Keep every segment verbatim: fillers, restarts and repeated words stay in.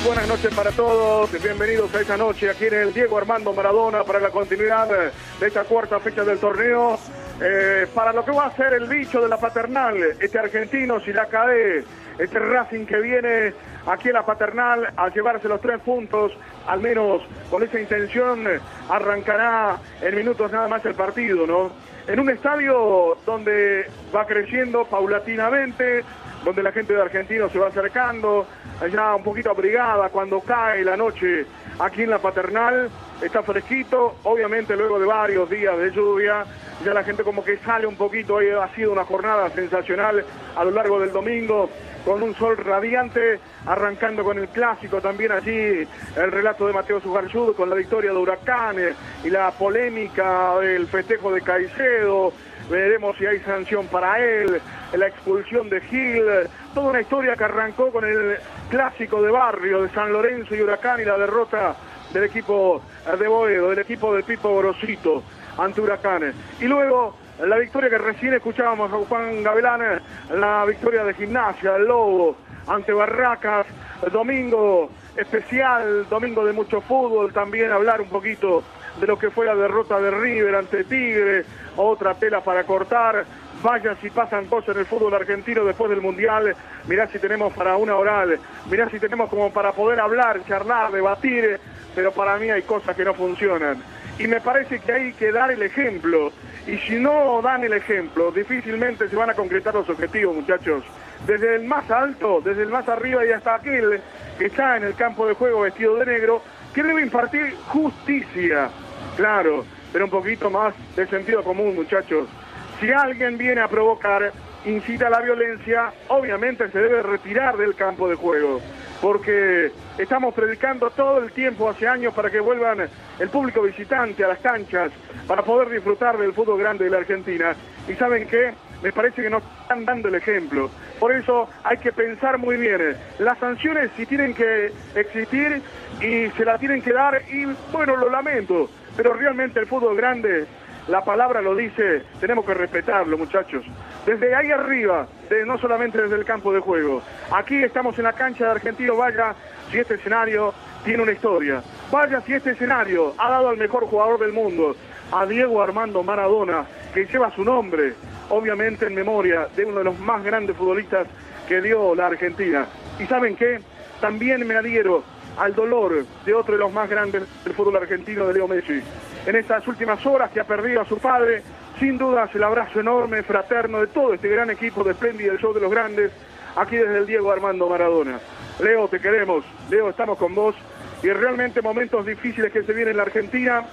Buenas noches para todos, bienvenidos a esta noche aquí en el Diego Armando Maradona para la continuidad de esta cuarta fecha del torneo, eh, para lo que va a ser el bicho de la Paternal, este argentino Silacaé, este Racing que viene aquí a la Paternal a llevarse los tres puntos, al menos con esa intención arrancará en minutos nada más el partido, ¿no? En un estadio donde va creciendo paulatinamente, donde la gente de Argentinos se va acercando, ya un poquito abrigada cuando cae la noche aquí en la Paternal, está fresquito, obviamente luego de varios días de lluvia, ya la gente como que sale un poquito, hoy ha sido una jornada sensacional a lo largo del domingo, con un sol radiante, arrancando con el clásico también allí, el relato de Mateo Sugarsud con la victoria de Huracán y la polémica del festejo de Caicedo, veremos si hay sanción para él, la expulsión de Gil, toda una historia que arrancó con el clásico de barrio de San Lorenzo y Huracán y la derrota del equipo de Boedo, del equipo de Pipo Gorosito ante Huracán. Y luego la victoria que recién escuchábamos a Juan Gavilán, la victoria de Gimnasia, el Lobo, ante Barracas, domingo especial, domingo de mucho fútbol, también hablar un poquito de lo que fue la derrota de River ante Tigre, otra tela para cortar, vaya si pasan cosas en el fútbol argentino después del Mundial, mirá si tenemos para una oral, mirá si tenemos como para poder hablar, charlar, debatir, pero para mí hay cosas que no funcionan. Y me parece que hay que dar el ejemplo, y si no dan el ejemplo, difícilmente se van a concretar los objetivos, muchachos. Desde el más alto, desde el más arriba y hasta aquel que está en el campo de juego vestido de negro, que debe impartir justicia, claro, pero un poquito más de sentido común, muchachos. Si alguien viene a provocar, incita a la violencia, obviamente se debe retirar del campo de juego, porque estamos predicando todo el tiempo, hace años, para que vuelvan el público visitante a las canchas, para poder disfrutar del fútbol grande de la Argentina. ¿Y saben qué? Me parece que nos están dando el ejemplo. Por eso hay que pensar muy bien. Las sanciones si tienen que existir y se las tienen que dar, y bueno, lo lamento, pero realmente el fútbol grande, la palabra lo dice, tenemos que respetarlo, muchachos. Desde ahí arriba, de, no solamente desde el campo de juego. Aquí estamos en la cancha de Argentino, vaya si este escenario tiene una historia. Vaya si este escenario ha dado al mejor jugador del mundo, a Diego Armando Maradona, que lleva su nombre, obviamente en memoria de uno de los más grandes futbolistas que dio la Argentina. ¿Y saben qué? También me adhiero al dolor de otro de los más grandes del fútbol argentino, de Leo Messi. En estas últimas horas que ha perdido a su padre, sin dudas el abrazo enorme, fraterno de todo este gran equipo de Splendid, del show de los grandes, aquí desde el Diego Armando Maradona. Leo, te queremos, Leo, estamos con vos, y realmente momentos difíciles que se vienen en la Argentina,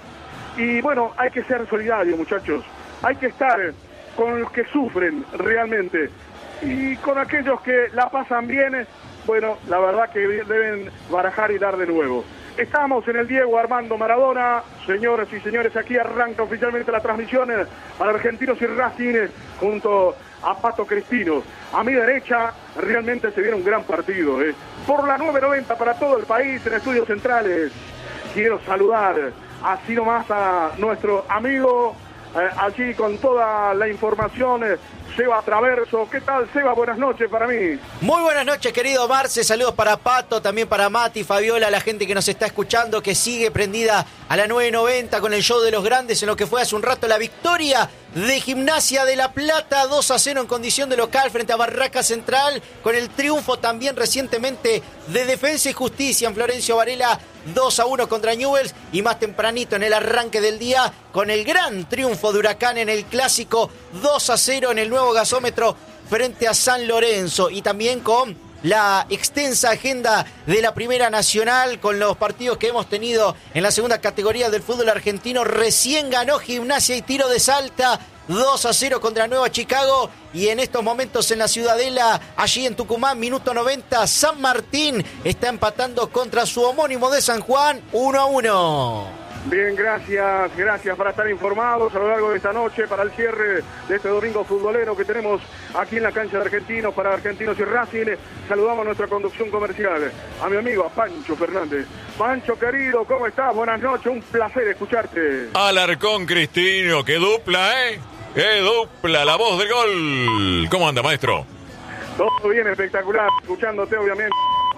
y bueno, hay que ser solidarios, muchachos, hay que estar con los que sufren realmente, y con aquellos que la pasan bien, bueno, la verdad que deben barajar y dar de nuevo. Estamos en el Diego Armando Maradona, señoras y señores, aquí arranca oficialmente la transmisión para Argentinos y Racing junto a Pato Cristino. A mi derecha realmente se viene un gran partido, ¿eh? Por la nueve noventa para todo el país en Estudios Centrales. Quiero saludar así nomás a nuestro amigo, eh, allí con toda la información, eh, Seba Traverso. ¿Qué tal, Seba? Buenas noches para mí. Muy buenas noches, querido Marce. Saludos para Pato, también para Mati, Fabiola, la gente que nos está escuchando, que sigue prendida a la nueve noventa con el show de los grandes, en lo que fue hace un rato la victoria de Gimnasia de La Plata, dos a cero en condición de local frente a Barraca Central, con el triunfo también recientemente de Defensa y Justicia en Florencio Varela, dos a uno contra Newell's, y más tempranito en el arranque del día con el gran triunfo de Huracán en el clásico, dos a cero en el nuevo gasómetro frente a San Lorenzo, y también con la extensa agenda de la Primera Nacional, con los partidos que hemos tenido en la segunda categoría del fútbol argentino. Recién ganó Gimnasia y Tiro de Salta dos a cero contra Nueva Chicago, y en estos momentos en la Ciudadela, allí en Tucumán, minuto noventa, San Martín está empatando contra su homónimo de San Juan, uno a uno. Bien, gracias, gracias para estar informados a lo largo de esta noche, para el cierre de este domingo futbolero que tenemos aquí en la cancha de Argentinos, para Argentinos y Racing. Saludamos a nuestra conducción comercial, a mi amigo, a Pancho Fernández. Pancho, querido, ¿cómo estás? Buenas noches, un placer escucharte. Alarcón Cristino, qué dupla, ¿eh? ¡Qué dupla! La voz del gol. ¿Cómo anda, maestro? Todo bien, espectacular. Escuchándote, obviamente,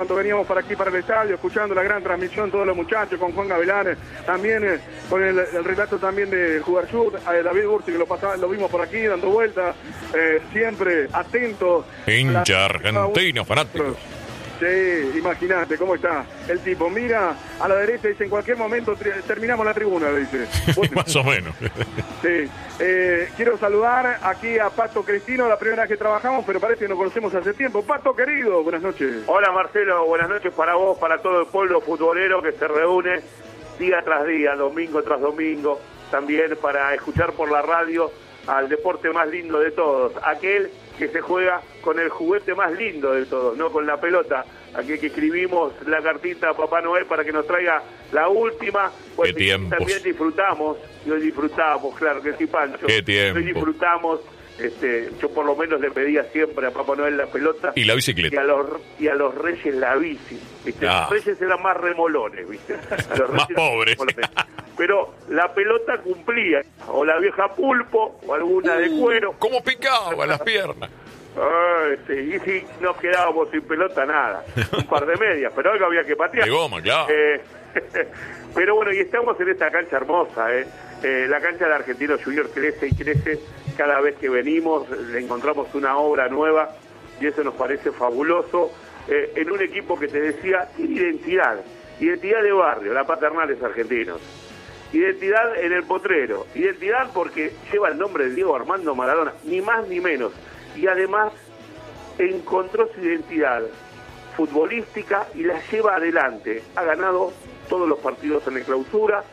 cuando veníamos para aquí, para el estadio, escuchando la gran transmisión, todos los muchachos, con Juan Gavilán, también eh, con el, el relato también de Jugarsud, eh, David Burti, que lo, pasaba, lo vimos por aquí, dando vueltas, eh, siempre atento. Hincha argentino, fanático. Sí, imagínate cómo está el tipo. Mira a la derecha, dice, en cualquier momento tri- terminamos la tribuna, dice. Bueno, más o menos. Sí. Eh, quiero saludar aquí a Pato Cristino, la primera vez que trabajamos, pero parece que nos conocemos hace tiempo. Pato, querido, buenas noches. Hola, Marcelo, buenas noches para vos, para todo el pueblo futbolero que se reúne día tras día, domingo tras domingo, también para escuchar por la radio al deporte más lindo de todos, aquel que se juega con el juguete más lindo de todos, no con la pelota, aquel que escribimos la cartita a Papá Noel para que nos traiga la última, pues también disfrutamos, y hoy disfrutamos, claro que sí, Pancho. Qué tiempo. Hoy disfrutamos, este, yo por lo menos le pedía siempre a Papá Noel la pelota. Y la bicicleta. Y a los, y a los reyes la bici, ¿viste? Ah. Los reyes eran más remolones, ¿viste? Los Más reyes pobres. Pero la pelota cumplía, o la vieja pulpo, o alguna de cuero. ¿Cómo picaba las piernas? Ay, sí, y si nos quedábamos sin pelota, nada. Un par de medias, pero algo había que patear. De goma, claro. Eh, pero bueno, y estamos en esta cancha hermosa, ¿eh? Eh, la cancha de Argentinos Junior crece y crece. Cada vez que venimos le encontramos una obra nueva y eso nos parece fabuloso. Eh, en un equipo que te decía, tiene identidad, identidad de barrio, la Paternales Argentinos. Identidad en el Potrero, identidad porque lleva el nombre de Diego Armando Maradona, ni más ni menos. Y además encontró su identidad futbolística y la lleva adelante. Ha ganado todos los partidos en el Clausura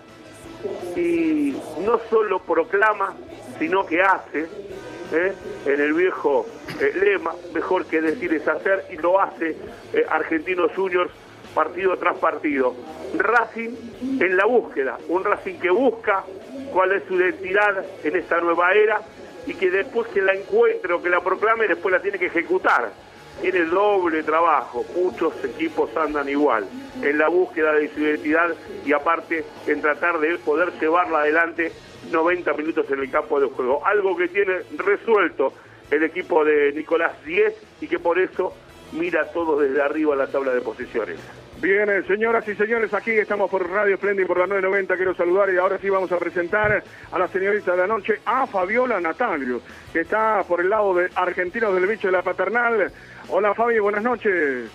y no solo proclama, sino que hace, ¿eh? en el viejo eh, lema, mejor que decir es hacer, y lo hace eh, Argentinos Juniors partido tras partido. Racing en la búsqueda, un Racing que busca cuál es su identidad en esta nueva era y que después que la encuentre o que la proclame, después la tiene que ejecutar. Tiene doble trabajo, muchos equipos andan igual, en la búsqueda de su identidad y aparte en tratar de poder llevarla adelante noventa minutos en el campo de juego. Algo que tiene resuelto el equipo de Nicolás Díez y que por eso mira todo desde arriba la tabla de posiciones. Bien, eh, señoras y señores, aquí estamos por Radio Splendid por la nueve noventa, quiero saludar y ahora sí vamos a presentar a la señorita de la noche, a Fabiola Natalio, que está por el lado de Argentinos del Bicho de la Paternal. Hola Fabi, buenas noches.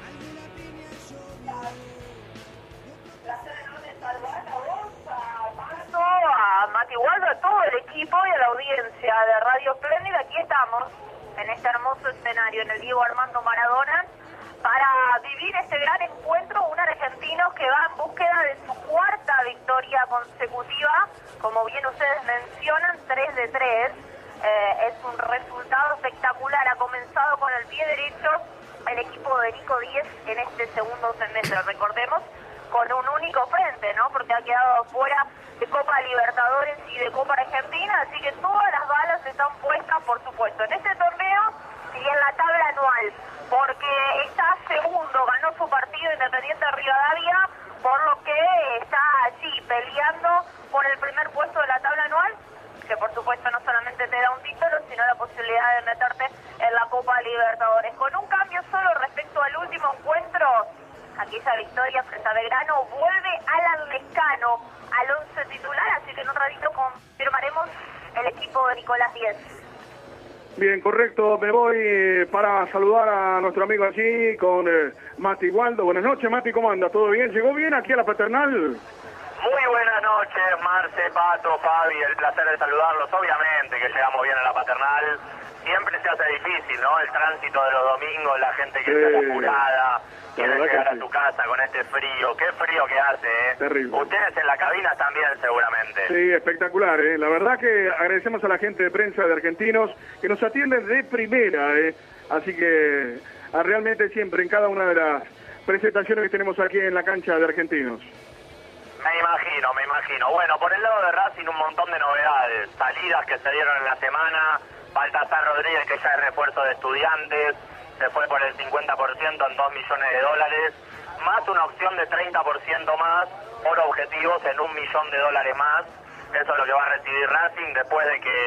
A Mati Waldo, a todo el equipo y a la audiencia de Radio Splendid. Aquí estamos en este hermoso escenario en el Diego Armando Maradona para vivir este gran encuentro, un argentino que va en búsqueda de su cuarta victoria consecutiva, como bien ustedes mencionan, tres de tres. Eh, es un resultado espectacular, ha comenzado con el pie derecho el equipo de Nico Díez en este segundo semestre, recordemos, con un único frente, ¿no? Porque ha quedado fuera de Copa Libertadores y de Copa Argentina, así que todas las balas están puestas, por supuesto, en este torneo y en la tabla anual, porque está segundo, ganó su partido Independiente Rivadavia, por lo que está allí peleando por el primer puesto de la tabla anual, que por supuesto no solamente te da un título, sino la posibilidad de meterte en la Copa Libertadores. Con un cambio solo respecto al último encuentro, aquella victoria frente a Belgrano, vuelve Alan Lescano al once titular, así que en un ratito confirmaremos el equipo de Nicolás Díez. Bien, correcto, me voy eh, para saludar a nuestro amigo allí con eh, Mati Waldo. Buenas noches, Mati, ¿cómo anda? ¿Todo bien? ¿Llegó bien aquí a la Paternal? Muy buenas noches, Marce, Pato, Fabi, el placer de saludarlos. Obviamente que llegamos bien a la Paternal. Siempre se hace difícil, ¿no? El tránsito de los domingos, la gente que Sí. está apurada, quiere llegar que a sí. su casa con este frío. Qué frío que hace, ¿eh? Terrible. Ustedes en la cabina también, seguramente. Sí, espectacular, ¿eh? La verdad que agradecemos a la gente de prensa de Argentinos que nos atienden de primera, ¿eh? Así que a realmente siempre en cada una de las presentaciones que tenemos aquí en la cancha de Argentinos. Me imagino, me imagino. Bueno, por el lado de Racing un montón de novedades. Salidas que se dieron en la semana. Baltasar Rodríguez, que ya es refuerzo de Estudiantes, se fue por el cincuenta por ciento en dos millones de dólares. Más una opción de treinta por ciento más por objetivos en un millón de dólares más. Eso es lo que va a recibir Racing después de que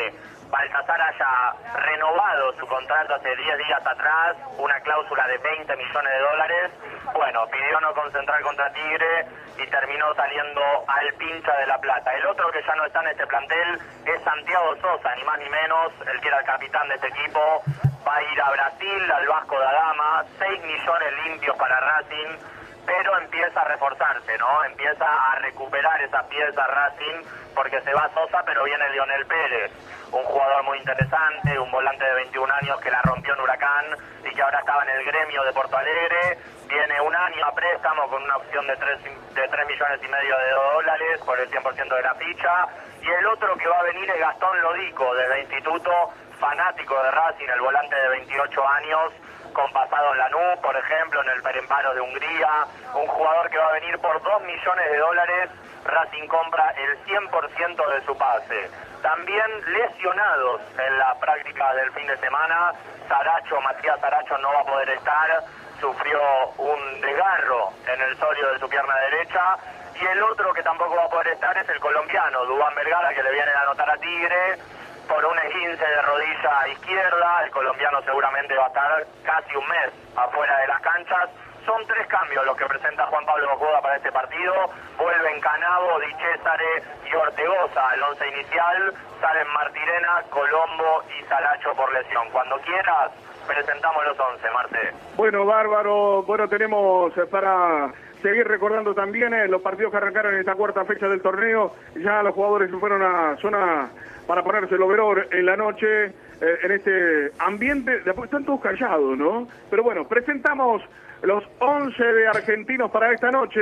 Baltasar haya renovado su contrato hace diez días atrás, una cláusula de veinte millones de dólares. Bueno, pidió no concentrar contra Tigre y terminó saliendo al pincha de La Plata. El otro que ya no está en este plantel es Santiago Sosa, ni más ni menos, el que era el capitán de este equipo. Va a ir a Brasil, al Vasco da Gama, seis millones limpios para Racing, pero empieza a reforzarse, ¿no? Empieza a recuperar esas piezas Racing, porque se va Sosa, pero viene Lionel Pérez, un jugador muy interesante, un volante de veintiún años que la rompió en Huracán y que ahora estaba en el gremio de Porto Alegre. Viene un año a préstamo con una opción de tres, de tres millones y medio de dólares por el cien por ciento de la ficha. Y el otro que va a venir es Gastón Lodico, desde Instituto, fanático de Racing, el volante de veintiocho años, con pasado en Lanús, por ejemplo, en el Ferencváros de Hungría. Un jugador que va a venir por dos millones de dólares. Racing compra el cien por ciento de su pase. También lesionados en la práctica del fin de semana. Saracho, Matías Saracho no va a poder estar. Sufrió un desgarro en el sóleo de su pierna derecha. Y el otro que tampoco va a poder estar es el colombiano, Duván Vergara, que le vienen a anotar a Tigre por un esguince de rodilla izquierda. El colombiano seguramente va a estar casi un mes afuera de las canchas. Son tres cambios los que presenta Juan Pablo Bojoda para este partido. Vuelven Canavo, Di Césare y Ortegoza al once inicial. Salen Martirena, Colombo y Saracho por lesión. Cuando quieras, presentamos los once, Marce. Bueno, bárbaro. Bueno, tenemos eh, para seguir recordando también eh, los partidos que arrancaron en esta cuarta fecha del torneo. Ya los jugadores se fueron a zona para ponerse el overol en la noche, eh, en este ambiente. Después están todos callados, ¿no? Pero bueno, presentamos los once de Argentinos para esta noche.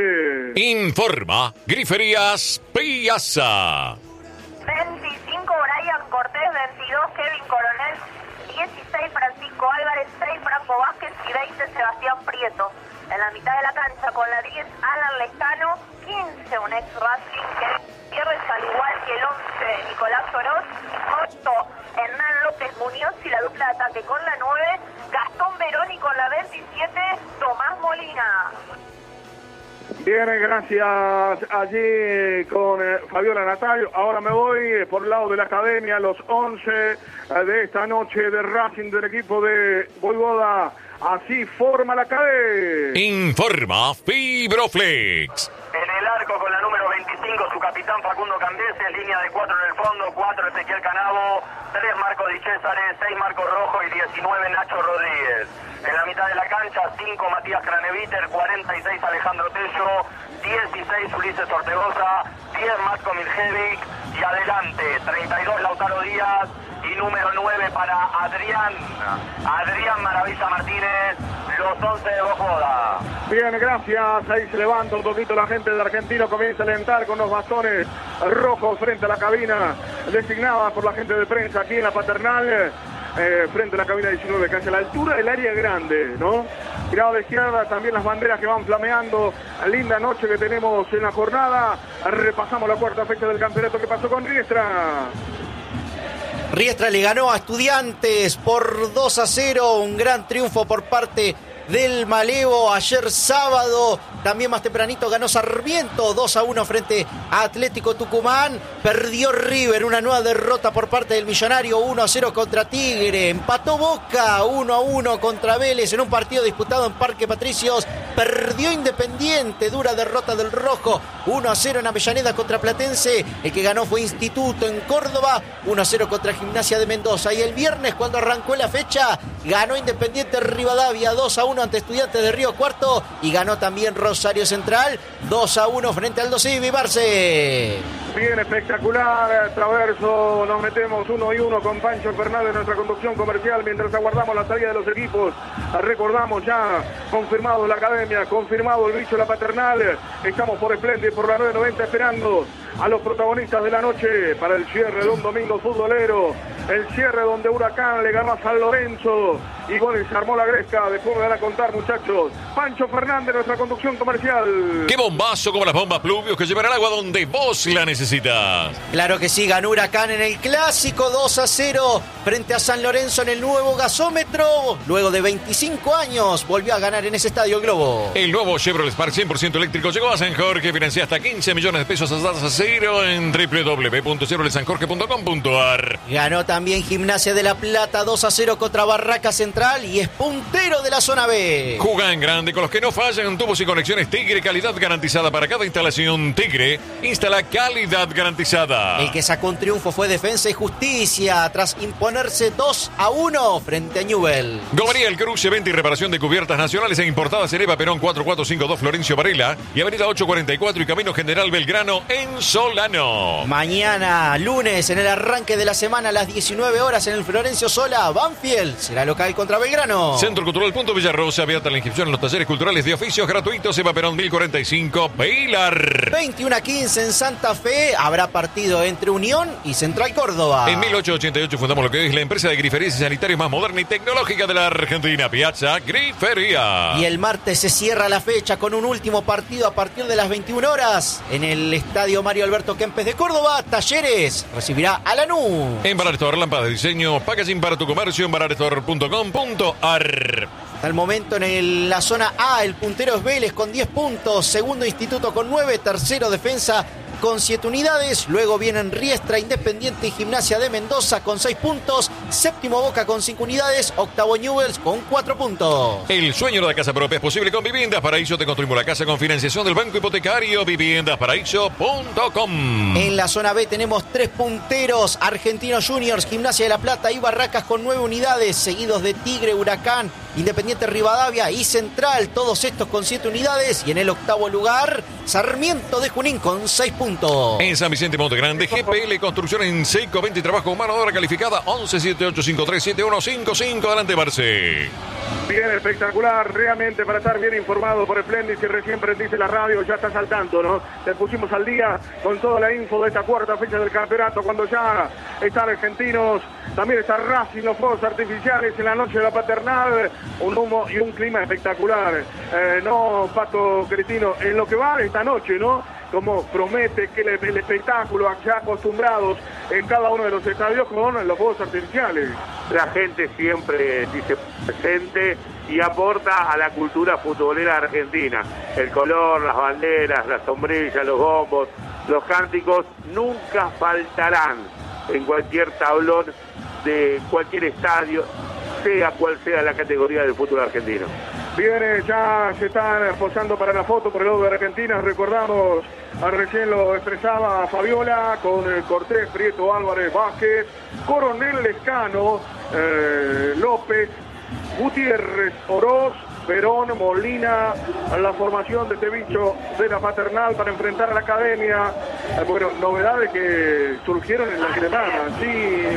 Informa Griferías Piazza. veinticinco Brian Cortés, veintidós Kevin Coronel, dieciséis Francisco Álvarez, seis Franco Vázquez y veinte Sebastián Prieto. En la mitad de la cancha con la diez Alan Lescano, quince un ex Racing que Gutiérrez, al igual que el once Nicolás Oroz, ocho Hernán López Muñoz y la dupla de ataque con la nueve Gastón Veroni, con la veintisiete Tomás Molina. Bien, gracias allí con eh, Fabiola Natalio. Ahora me voy eh, por el lado de la academia, los once eh, de esta noche de Racing del equipo de Voivoda. Así forma la academia. Informa Fibroflex. En el arco con la número veinticinco, su capitán Facundo Candese, línea de cuatro en el fondo, cuatro Ezequiel Canavo, tres Marco Di Césare, seis Marco Rojo y diecinueve Nacho Rodríguez. En la mitad de la cancha, cinco Matías Craneviter, cuarenta y seis Alejandro Tello, dieciséis Ulises Ortegoza, diez Matko Miljevic y adelante, treinta y dos Lautaro Díaz y número nueve para Adrián, Adrián Maravilla Martínez, los once de Bojoda. Bien, gracias. Ahí se levanta un poquito la gente de Argentino, comienza a alentar con los bastones rojos frente a la cabina designada por la gente de prensa aquí en la Paternal, eh, frente a la cabina diecinueve, casi a la altura del área grande, ¿no? Mirado a la izquierda, también las banderas que van flameando. Linda noche que tenemos en la jornada. Repasamos la cuarta fecha del campeonato. ¿Qué pasó con Riestra? Riestra le ganó a Estudiantes por dos a cero, un gran triunfo por parte del Malevo. Ayer sábado, también más tempranito, ganó Sarmiento dos a uno frente a Atlético Tucumán. Perdió River, una nueva derrota por parte del Millonario, uno a cero contra Tigre. Empató Boca uno a uno contra Vélez en un partido disputado en Parque Patricios. Perdió Independiente, dura derrota del Rojo, uno a cero en Avellaneda contra Platense. El que ganó fue Instituto en Córdoba, uno a cero contra Gimnasia de Mendoza. Y el viernes, cuando arrancó la fecha, ganó Independiente Rivadavia dos a uno ante Estudiantes de Río Cuarto y ganó también Rosario Central dos a uno frente al Dosivi Barce. Bien, espectacular, Traverso, nos metemos uno y uno con Pancho Fernández en nuestra conducción comercial mientras aguardamos la salida de los equipos. Recordamos ya, confirmado la academia, confirmado el bicho de la Paternal. Estamos por Esplendid, por la nueve noventa, esperando a los protagonistas de la noche para el cierre de un domingo futbolero. El cierre donde Huracán le ganó a San Lorenzo y bueno, se armó la gresca. Después me van a contar, muchachos. Pancho Fernández, nuestra conducción comercial. ¡Qué bombazo como las bombas Pluvios que llevará el agua donde vos la necesitas! necesitas. Claro que sí, ganó Huracán en el Clásico dos a cero frente a San Lorenzo en el nuevo gasómetro. Luego de veinticinco años volvió a ganar en ese estadio Globo. El nuevo Chevrolet Spark cien por ciento eléctrico llegó a San Jorge. Financia hasta quince millones de pesos a tasa cero en doble u doble u doble u punto chevrolet san jorge punto com punto a r. Ganó también Gimnasia de La Plata dos a cero contra Barraca Central y es puntero de la zona B. Juga en grande con los que no fallan. Tubos y conexiones Tigre, calidad garantizada para cada instalación. Tigre instala calidad garantizada. El que sacó un triunfo fue Defensa y Justicia tras imponerse dos a uno frente a Newell. Gomería El Cruce, venta y reparación de cubiertas nacionales e importadas en Eva Perón cuatro cuatro cinco dos Florencio Varela y Avenida ocho cuarenta y cuatro y Camino General Belgrano en Solano. Mañana, lunes, en el arranque de la semana a las diecinueve horas en el Florencio Sola, Banfield será local contra Belgrano. Centro Cultural Punto Villarrosa, abierta la inscripción en los talleres culturales de oficios gratuitos. Eva Perón mil cuarenta y cinco, Pilar. veintiuno a quince en Santa Fe habrá partido entre Unión y Central Córdoba. En mil ochocientos ochenta y ocho fundamos lo que es la empresa de griferías y sanitarios más moderna y tecnológica de la Argentina, Piazza Grifería. Y el martes se cierra la fecha con un último partido a partir de las veintiuna horas en el Estadio Mario Alberto Kempes de Córdoba. Talleres recibirá a Lanús. En Bararestore, lámparas de diseño, packaging para tu comercio en bararestore punto com punto a r. Hasta el momento en el- la zona A, el puntero es Vélez con diez puntos, segundo Instituto con nueve, tercero Defensa con siete unidades, luego vienen Riestra, Independiente y Gimnasia de Mendoza con seis puntos, séptimo Boca con cinco unidades, octavo Newell's con cuatro puntos. El sueño de la casa propia es posible con Viviendas Paraíso. Te construimos la casa con financiación del Banco Hipotecario. viviendas paraíso punto com. En la zona B tenemos tres punteros, Argentinos Juniors, Gimnasia de La Plata y Barracas con nueve unidades, seguidos de Tigre, Huracán, Independiente Rivadavia y Central, todos estos con siete unidades. Y en el octavo lugar, Sarmiento de Junín con seis puntos. En San Vicente Monte Grande, G P L Construcción en Seco, venta y trabajo humano, hora calificada once siete ocho cinco tres siete uno cinco cinco. Adelante, Marce. Bien, espectacular, realmente para estar bien informado por Splendid. Si recién prendiste la radio, ya estás al tanto, ¿no? Te pusimos al día con toda la info de esta cuarta fecha del campeonato, cuando ya están Argentinos, también está Racing, los fuegos artificiales en la noche de la Paternal, un humo y un clima espectacular. Eh, no, Pato Cretino, en lo que va esta noche, ¿no? Como promete que el, el espectáculo, ya acostumbrados en cada uno de los estadios con los fuegos artificiales. La gente siempre dice presente y aporta a la cultura futbolera argentina. El color, las banderas, las sombrillas, los bombos, los cánticos nunca faltarán en cualquier tablón de cualquier estadio, sea cual sea la categoría del fútbol argentino. Viene, ya se están posando para la foto por el lado de Argentina. Recordamos, a recién lo expresaba Fabiola, con el Cortés, Prieto, Álvarez, Vázquez, Coronel Lescano, eh, López, Gutiérrez, Oroz, Perón, Molina, la formación de este bicho de la Paternal para enfrentar a la Academia. Eh, bueno, novedades que surgieron en la semana. Sí.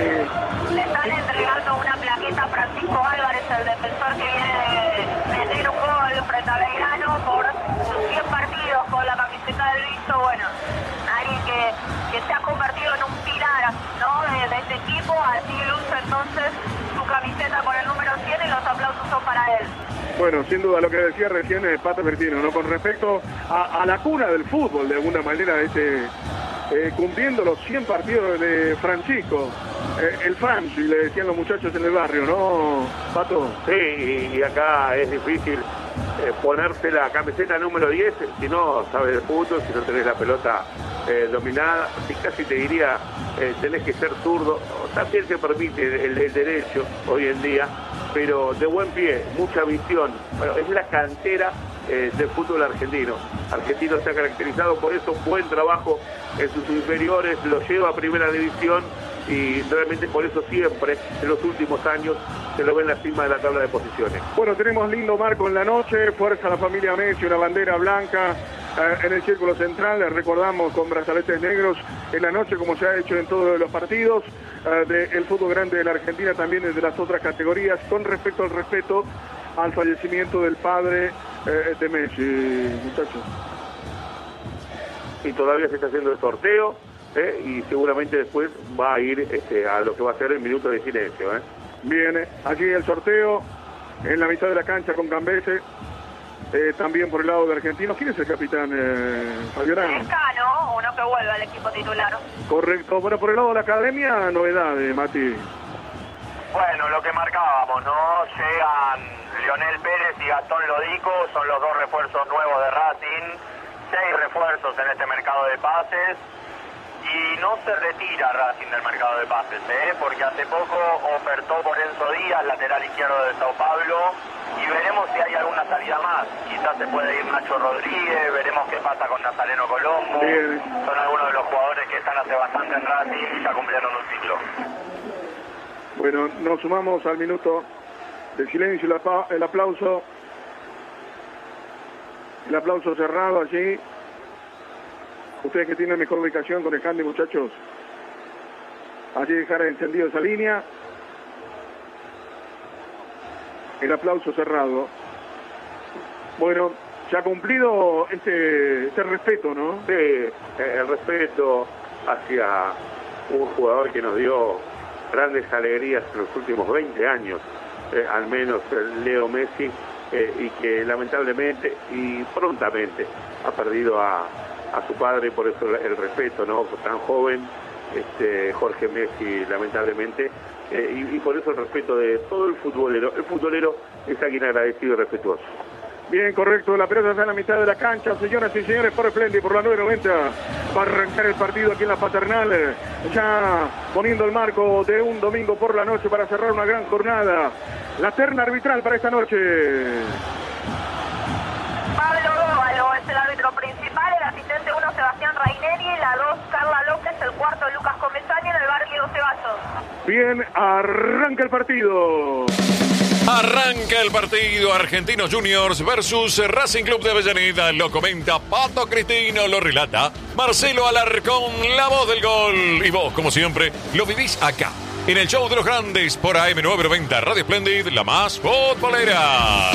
Le están entregando una plaqueta a Francisco Álvarez, el defensor que viene de meter un gol frente a Belgrano por sus cien partidos con la camiseta del bicho. Bueno, alguien que, que se ha convertido en un pilar, ¿no? de, de este equipo. Así luce entonces su camiseta con el número cien y los aplausos son para él. Bueno, sin duda lo que decía recién es Pato Bertino, ¿no? Con respecto a, a la cuna del fútbol, de alguna manera, este, eh, cumpliendo los cien partidos de Francisco, eh, el Franci, le decían los muchachos en el barrio, ¿no, Pato? Sí, y acá es difícil eh, ponerse la camiseta número diez si no sabes de fútbol, si no tenés la pelota eh, dominada, si casi te diría eh, tenés que ser zurdo, también se permite el, el derecho hoy en día, pero de buen pie, mucha visión. Bueno, es la cantera eh, del fútbol argentino. Argentino se ha caracterizado por eso, buen trabajo en sus inferiores, lo lleva a primera división y realmente por eso siempre, en los últimos años, se lo ve en la cima de la tabla de posiciones. Bueno, tenemos lindo marco en la noche, fuerza a la familia Messi, una bandera blanca eh, en el círculo central, les recordamos con brazaletes negros en la noche, como se ha hecho en todos los partidos eh, del fútbol grande de la Argentina, también desde las otras categorías, con respecto al respeto al fallecimiento del padre eh, de Messi, muchachos. Y todavía se está haciendo el sorteo, ¿eh? Y seguramente después va a ir este, a lo que va a ser el minuto de silencio. ¿eh? Viene allí el sorteo en la mitad de la cancha con Gambese. Eh, también por el lado de Argentinos. ¿Quién es el capitán, eh, Fabiola? Escano, uno que vuelve al equipo titular. Correcto. Bueno, por el lado de la academia, novedades, Mati. Bueno, lo que marcábamos, ¿no? Llegan Lionel Pérez y Gastón Lodico, son los dos refuerzos nuevos de Racing, seis refuerzos en este mercado de pases, y no se retira Racing del mercado de pases, ¿eh? Porque hace poco ofertó por Enzo Díaz, lateral izquierdo de Sao Paulo, y veremos si hay alguna salida más. Quizás se puede ir Nacho Rodríguez, veremos qué pasa con Nazareno Colombo. Bien. Son algunos de los jugadores que están hace bastante en Racing y ya cumplieron un ciclo. Bueno, nos sumamos al minuto de silencio, el, apa- el aplauso. El aplauso cerrado allí. Ustedes que tienen mejor ubicación con el handy, muchachos. Allí dejar encendido esa línea. El aplauso cerrado. Bueno, se ha cumplido este, este respeto, ¿no? Sí, el respeto hacia un jugador que nos dio grandes alegrías en los últimos veinte años, eh, al menos Leo Messi, eh, y que lamentablemente y prontamente ha perdido a, a su padre, por eso el respeto, ¿no? Tan joven, este, Jorge Messi, lamentablemente, eh, y, y por eso el respeto de todo el futbolero. El futbolero es alguien agradecido y respetuoso. Bien, correcto, la pelota está en la mitad de la cancha, señoras y señores, por Splendid, por la nueve noventa, va a arrancar el partido aquí en la Paternal, ya poniendo el marco de un domingo por la noche para cerrar una gran jornada. La terna arbitral para esta noche. Pablo Dóvalo es el árbitro principal, el asistente uno Sebastián Raineri, la dos Carla López, el cuarto Lucas Comesaña, en el bar Diego Ceballos. Bien, arranca el partido. Arranca el partido Argentinos Juniors versus Racing Club de Avellaneda. Lo comenta Pato Cristino, lo relata Marcelo Alarcón, la voz del gol. Y vos, como siempre, lo vivís acá, en el show de los grandes, por A M nueve noventa Radio Splendid, la más futbolera.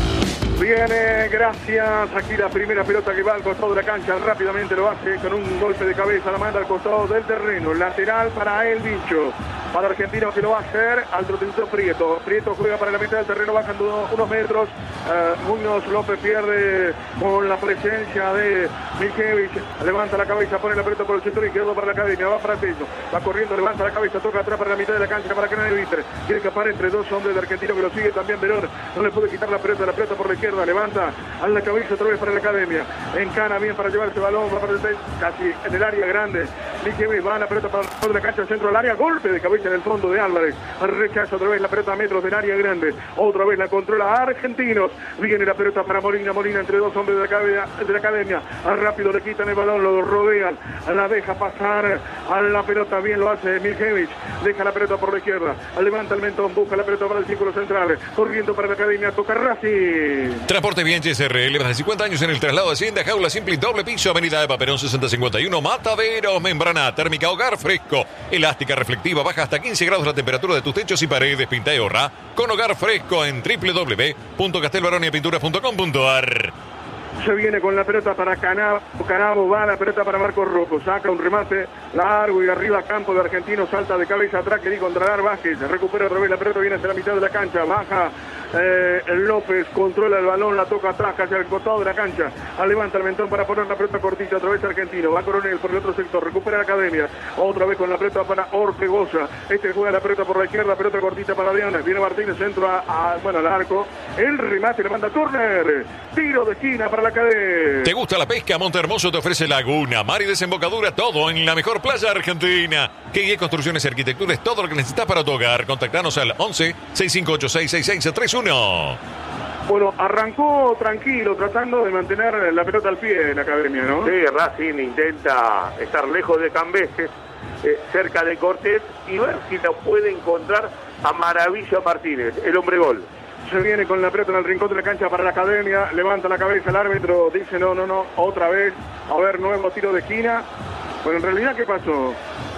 Viene, gracias, aquí la primera pelota que va al costado de la cancha, rápidamente lo hace con un golpe de cabeza, la manda al costado del terreno, lateral para el bicho, para Argentino que lo va a hacer, al trotecito Prieto, Prieto juega para la mitad del terreno, bajando unos metros, uh, Muñoz López pierde con la presencia de Milkevich, levanta la cabeza, pone la pelota por el centro izquierdo para la academia, va para Tello, va corriendo, levanta la cabeza, toca atrás para la mitad de la cancha para que nadie viste, quiere escapar entre dos hombres de Argentino que lo sigue también Verón, no le puede quitar la pelota, la pelota por la izquierda, levanta a la cabeza otra vez para la academia, encana bien para llevar ese balón, va para el casi en el área grande, Milkevich va a la pelota para el fondo de la cancha, centro del área, golpe de cabeza en el fondo de Álvarez, rechaza otra vez la pelota a metros del área grande, otra vez la controla Argentinos, viene la pelota para Molina, Molina entre dos hombres de la academia, de la academia. Rápido le quitan el balón, lo rodean, la deja pasar a la pelota, bien lo hace Milkevich, deja la pelota por la izquierda, levanta el mentón, busca la pelota para el círculo central, corriendo para la academia, toca Racing. Transporte Bianchi S R L, más de cincuenta años en el traslado de Hacienda, jaula simple y doble piso, avenida de Paperón sesenta cincuenta y uno, Mataderos, membrana térmica, hogar fresco, elástica reflectiva, baja hasta quince grados la temperatura de tus techos y paredes, pinta y ahorra con hogar fresco en doble u doble u doble u punto castelbaronia pintura punto com punto a r. Se viene con la pelota para Canabo, Canabo va la pelota para Marcos Rocco, saca un remate largo y arriba campo de Argentino, salta de cabeza atrás, quería controlar Vázquez, recupera otra vez la pelota, viene hacia la mitad de la cancha, baja eh, López, controla el balón, la toca atrás, hacia el costado de la cancha, levanta el mentón para poner la pelota cortita, otra vez Argentino, va Coronel por el otro sector, recupera la academia, otra vez con la pelota para Ortegoza, este juega la pelota por la izquierda, pelota cortita para Diana, viene Martínez, centro a, a bueno, al arco, el remate le manda Turner, tiro de esquina para la academia. ¿Te gusta la pesca? Montehermoso te ofrece laguna, mar y desembocadura, todo en la mejor playa argentina. K y E Construcciones y Arquitectura es todo lo que necesitas para tu hogar. Contactanos al once, sesenta y cinco ochenta y seis, sesenta y seis treinta y uno. Bueno, arrancó tranquilo, tratando de mantener la pelota al pie en la academia, ¿no? Sí, Racing intenta estar lejos de Cambeses, eh, cerca de Cortés, y ver si lo puede encontrar a Maravilla Martínez, el hombre gol. Se viene con la pelota en el rincón de la cancha para la academia, levanta la cabeza el árbitro, dice no, no, no, otra vez, a ver, nuevo tiro de esquina. Bueno, en realidad, ¿qué pasó?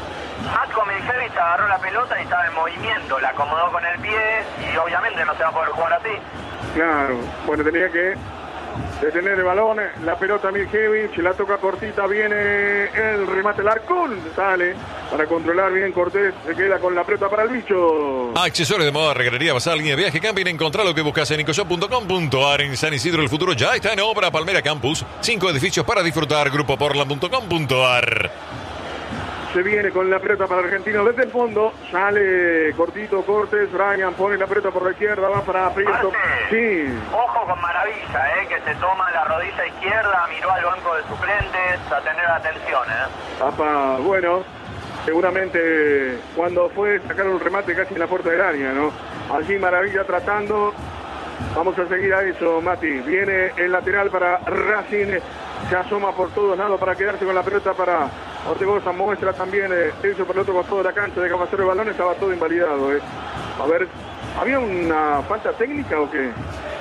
Matko Milkevich agarró la pelota y estaba en movimiento, la acomodó con el pie y obviamente no se va a poder jugar así. Claro, bueno, tenía que de tener el balón, la pelota Miljevich, la toca cortita, viene el remate Larcón, sale para controlar bien Cortés, se queda con la pelota para el bicho. Accesorios de moda, regalería, basal, línea de viaje, camping, encontrá lo que buscas en Incoshop punto com punto ar. En San Isidro el futuro ya está en obra, Palmera Campus, cinco edificios para disfrutar, grupo portland punto com punto ar. Se viene con la pelota para Argentino desde el fondo, sale cortito Cortés, Brian pone la pelota por la izquierda, va para Prieto. Sí. Ojo con Maravilla, eh, que se toma la rodilla izquierda, miró al banco de suplentes, a tener atención. Eh. Apa, bueno, seguramente cuando fue sacar un remate casi en la puerta del área, ¿no? Allí Maravilla tratando, vamos a seguir a eso, Mati. Viene el lateral para Racing, se asoma por todos lados para quedarse con la pelota para Ortegoza, muestra también eh, eso por el otro costado de la cancha de Caballero de balón, estaba todo invalidado. Eh. A ver, ¿había una falta técnica o qué?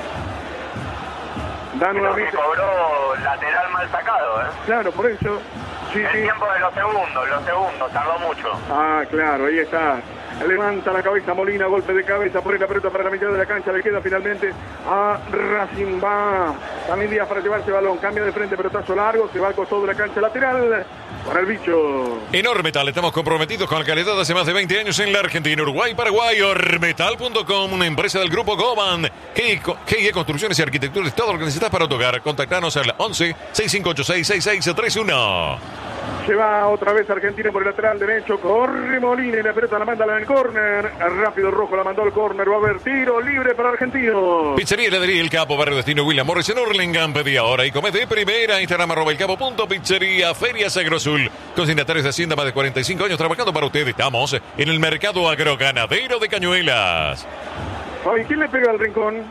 Dan una que cobró lateral mal sacado, ¿eh? Claro, por eso. Sí, el sí. tiempo de los segundos, los segundos, tardó mucho. Ah, claro, ahí está. Levanta la cabeza Molina, golpe de cabeza, pone la pelota para la mitad de la cancha, le queda finalmente a Racing, va también Díaz para llevarse el balón, cambia de frente, pelotazo largo, se va al costado de la cancha lateral para el bicho. En Ormetal estamos comprometidos con la calidad hace más de veinte años en la Argentina, Uruguay, Paraguay. Ormetal punto com, una empresa del grupo Goban, G I E Construcciones y Arquitecturas, todo lo que necesitas para tu hogar. Contactanos al once, seis cinco ocho seis, seis seis tres uno. Se va otra vez Argentina por el lateral derecho, corre Molina y la pelota la manda al córner, rápido Rojo la mandó al córner, va a haber tiro libre para Argentino. Pizzería Heladería El Capo, barrio destino William Morris en Hurlingham, pedí ahora y comés de primera. Instagram arroba el capo punto pizzería, Ferias Agrosul, consignatarios de Hacienda más de cuarenta y cinco años trabajando para ustedes. Estamos en el mercado agroganadero de Cañuelas. Fabi, ¿quién le pega al rincón?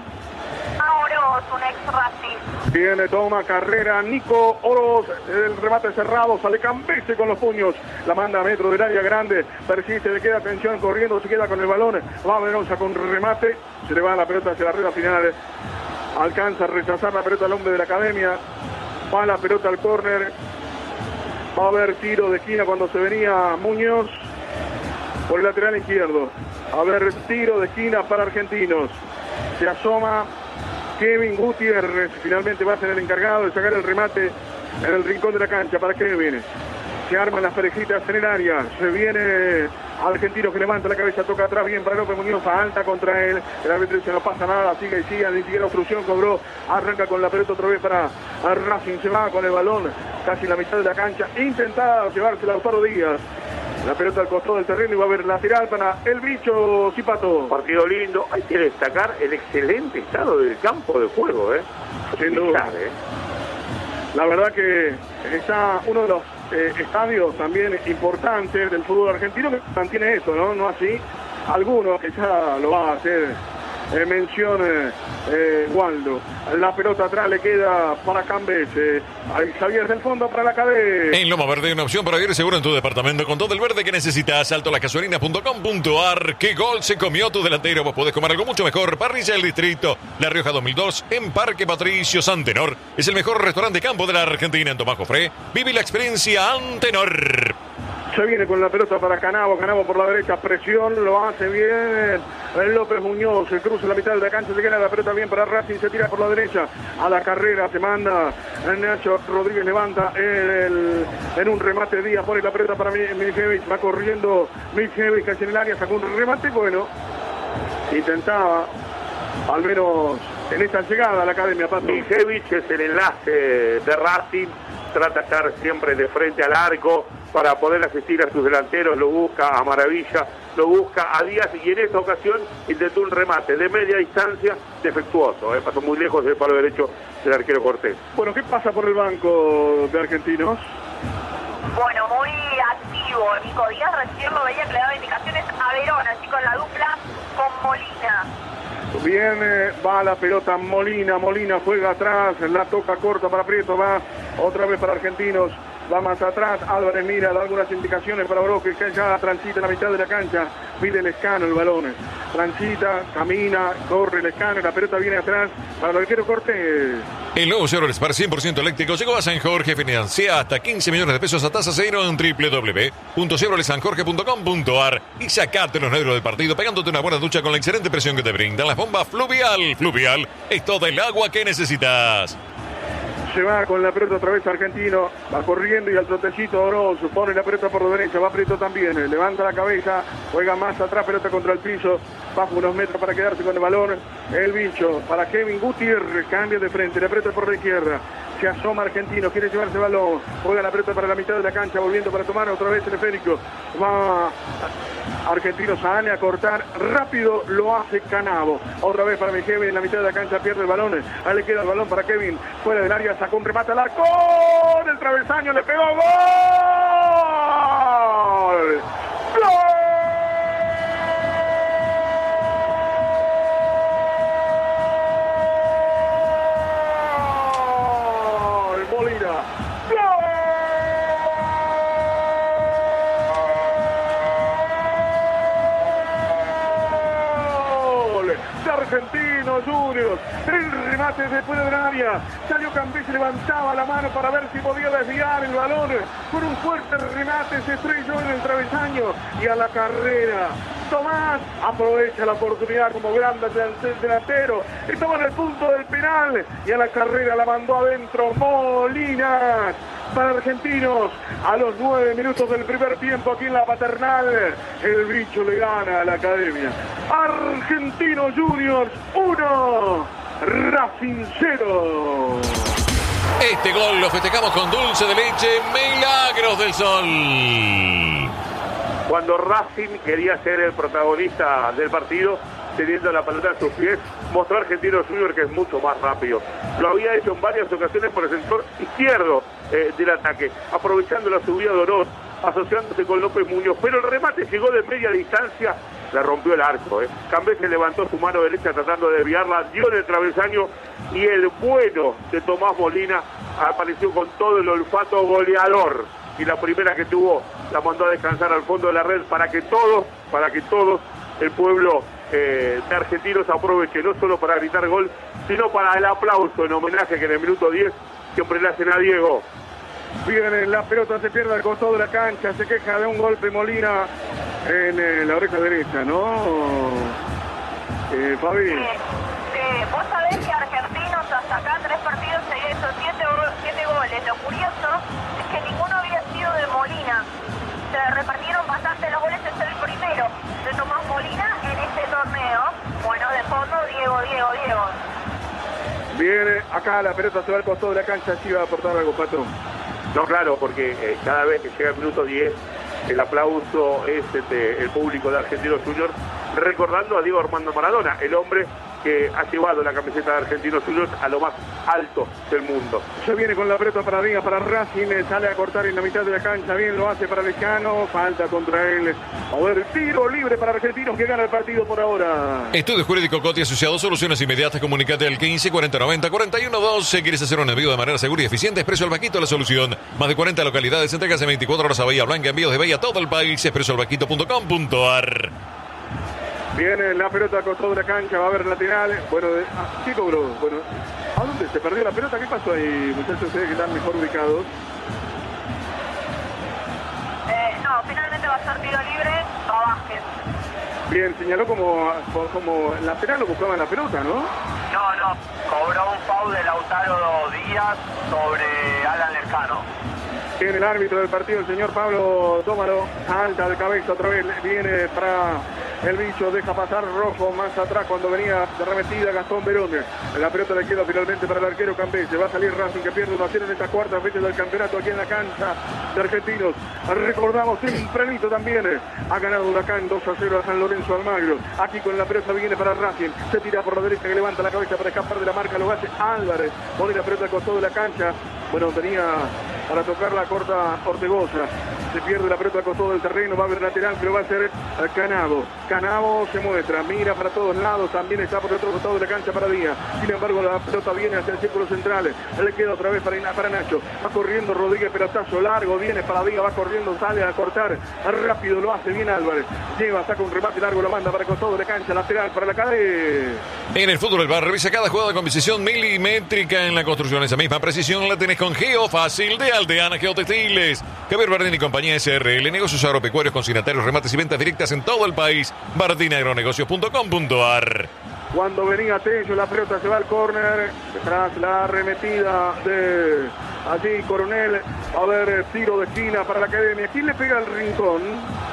A Oroz, un ex Racing. Viene, toma carrera Nico Oroz, el remate cerrado, sale Cambese con los puños, la manda a metro del área grande, persiste, le queda atención, corriendo, se queda con el balón, va Venosa con remate, se le va la pelota hacia la rueda final, alcanza a rechazar la pelota al hombre de la academia, va la pelota al córner, va a haber tiro de esquina cuando se venía Muñoz, por el lateral izquierdo, a haber tiro de esquina para Argentinos, se asoma Kevin Gutiérrez, finalmente va a ser el encargado de sacar el remate en el rincón de la cancha para Kevin. Se arman las parejitas en el área, se viene Argentino que levanta la cabeza, toca atrás bien para López Muñoz, alta contra él, el árbitro dice no pasa nada, sigue y sigue, ni siquiera obstrucción cobró, arranca con la pelota otra vez para Racing, se va con el balón casi la mitad de la cancha, intentaba llevarse Lautaro Díaz. La pelota al costado del terreno y va a haber lateral para el bicho Zipato. Partido lindo. Hay que destacar el excelente estado del campo de juego, ¿eh? Sin duda. ¿eh? La verdad que está uno de los eh, estadios también importantes del fútbol argentino que mantiene eso, ¿no? No así. Algunos que ya lo va a hacer. Eh, menciona eh, Waldo. La pelota atrás le queda para Cambese. Ahí Xavier del fondo para la cadena. En Loma Verde hay una opción para vivir seguro en tu departamento con todo el verde que necesitas. Salto las casuarinas punto com punto ar. ¿Qué gol se comió tu delantero? Vos podés comer algo mucho mejor. Parrilla del Distrito, La Rioja dos mil dos, en Parque Patricio Santenor. Es el mejor restaurante de campo de la Argentina en Tomás Jofré. Vive la experiencia Antenor. Se viene con la pelota para Canavo, Canavo por la derecha, presión, lo hace bien López Muñoz, se cruza la mitad de la cancha, se queda la pelota bien para Racing, se tira por la derecha, a la carrera se manda Nacho Rodríguez, levanta en, el, en un remate Díaz, pone la pelota para Miljevich, va corriendo Miljevich casi en el área, sacó un remate, bueno, intentaba, al menos en esta llegada a la academia, Pato. Miljevich es el enlace de Racing, trata de estar siempre de frente al arco para poder asistir a sus delanteros, lo busca a Maravilla, lo busca a Díaz y en esta ocasión intentó un remate de media distancia defectuoso, ¿eh? Pasó muy lejos del palo derecho del arquero Cortés. Bueno, ¿qué pasa por el banco de Argentinos? Bueno, muy activo Nico Díaz, recién lo veía que le daba indicaciones a Verón, así con la dupla con Molina. Viene, va la pelota Molina, Molina juega atrás, la toca corta para Prieto, va otra vez para Argentinos, va más atrás, Álvarez mira, da algunas indicaciones para Broque, que ya transita en la mitad de la cancha, pide el escano el balón, transita, camina, corre el escano, la pelota viene atrás para el arquero Cortés. El nuevo Chevrolet Spark cien por ciento eléctrico llegó a San Jorge, financia hasta quince millones de pesos a tasa cero en doble u doble u doble u punto chevrolet san jorge punto com punto ar y sacate los negros del partido pegándote una buena ducha con la excelente presión que te brindan las bombas Fluvial. Fluvial es toda el agua que necesitas. Se va con la pelota otra vez Argentino, va corriendo y al trotecito Oroz, pone la pelota por la derecha, va Prieto también, levanta la cabeza, juega más atrás, pelota contra el piso, baja unos metros para quedarse con el balón, el bicho para Kevin Gutiérrez, cambia de frente, la pelota por la izquierda, se asoma Argentino, quiere llevarse el balón, juega la pelota para la mitad de la cancha, volviendo para tomar otra vez el esférico, va Argentino, sale a cortar, rápido lo hace Canavo, otra vez para Kevin en la mitad de la cancha, pierde el balón, ahí le queda el balón para Kevin, fuera del área, sacó un remate al arco, el travesaño le pegó, ¡gol! ¡Gol! Molina, ¡gol! De Argentinos Juniors, el remate después del área, salió Cambé, se levantaba la mano para ver si podía desviar el balón, con un fuerte remate se estrelló en el travesaño y a la carrera. Tomás aprovecha la oportunidad como grande delantero, estaba en el punto del penal y a la carrera la mandó adentro Molina. Para Argentinos, a los nueve minutos del primer tiempo aquí en la Paternal, el bicho le gana a la Academia. Argentinos Juniors uno, Racing cero. Este gol lo festejamos con dulce de leche, Milagros del Sol. Cuando Racing quería ser el protagonista del partido, teniendo la pelota en sus pies, mostró a Argentinos Juniors que es mucho más rápido. Lo había hecho en varias ocasiones por el sector izquierdo eh, del ataque, aprovechando la subida de Oroz, asociándose con López Muñoz, pero el remate llegó de media distancia, la rompió el arco. Eh. Cambé se levantó su mano derecha tratando de desviarla, dio en el travesaño y el bueno de Tomás Molina apareció con todo el olfato goleador. Y la primera que tuvo la mandó a descansar al fondo de la red para que todos, para que todos, el pueblo eh, de Argentinos aproveche, no solo para gritar gol, sino para el aplauso en homenaje que en el minuto diez siempre le hacen a Diego. Viene la pelota, se pierde al costado de la cancha, se queja de un golpe Molina en eh, la oreja derecha, ¿no? Eh, Fabi. Sí, sí, vos sabés que Argentinos hasta acá tres partidos se hizo siete, siete goles. Lo curioso es que ninguno había sido de Molina. Se repartieron bastante los goles, es el primero de Tomás Molina en este torneo. Bueno, de fondo Diego, Diego, Diego. Viene acá la pelota, se va al costado de la cancha, sí va a aportar algo, Pato. No, claro, porque eh, cada vez que llega el minuto diez, el aplauso es este, el público de Argentinos Juniors, recordando a Diego Armando Maradona, el hombre que ha llevado la camiseta de Argentinos Juniors a lo más alto del mundo. Se viene con la pelota para arriba, para Racing, sale a cortar en la mitad de la cancha, bien lo hace para Lejano, falta contra él. A ver, tiro libre para Argentinos que gana el partido por ahora. Estudio Jurídico Coti Asociado, soluciones inmediatas, comunicate al quince cuarenta noventa cuarenta y uno doce. ¿Quieres hacer un envío de manera segura y eficiente? Expreso El Vaquito, la solución. Más de cuarenta localidades, entregas en veinticuatro horas a Bahía Blanca, envíos de Bahía a todo el país. expreso el vaquito punto com punto a r. Viene la pelota al costado de la cancha, va a haber lateral. Bueno, de, ah, ¿qué cobró? Bueno, ¿a dónde se perdió la pelota? ¿Qué pasó ahí, muchachos? Ustedes que están mejor ubicados. Eh, no, finalmente va a ser tiro libre a Vázquez. Bien, señaló como, como lateral, lo buscaban la pelota, ¿no? No, no, cobró un foul de Lautaro Díaz sobre Alan Lescano. Viene el árbitro del partido, el señor Pablo Tómaro, alta de cabeza otra vez, viene para el bicho, deja pasar Rojo más atrás cuando venía de arremetida Gastón Verón. La pelota le queda finalmente para el arquero Cambese, va a salir Racing que pierde uno a cero en esta cuarta fecha del campeonato aquí en la cancha de Argentinos. Recordamos tempranito también, ha ganado Huracán dos a cero a San Lorenzo Almagro. Aquí con la pelota viene para Racing, se tira por la derecha que levanta la cabeza para escapar de la marca, lo hace Álvarez, pone la pelota al costado de la cancha. Bueno, tenía para tocar la corta Ortegoza, se pierde la pelota al costado del terreno, va a haber lateral, pero va a ser Canavo. Canavo se muestra, mira para todos lados, también está por el otro costado de la cancha para Díaz. Sin embargo, la pelota viene hacia el círculo central, le queda otra vez para, para Nacho, va corriendo Rodríguez, pelotazo largo, viene para Díaz, va corriendo, sale a cortar, rápido lo hace bien Álvarez, lleva, saca un remate largo, lo manda para el costado de la cancha, lateral para la cadena. En el fútbol, el bar revisa cada jugada con precisión milimétrica en la construcción. Esa misma precisión la tenés con Geo Fácil de Aldeana Geotextiles. Javier Bardín y compañía S R L, negocios agropecuarios, consignatarios, remates y ventas directas en todo el país. bardín agronegocios punto com punto a r. cuando venía Tello, la pelota se va al córner, tras la arremetida de allí Coronel. A ver, tiro de esquina para la Academia. ¿Quién le pega al rincón?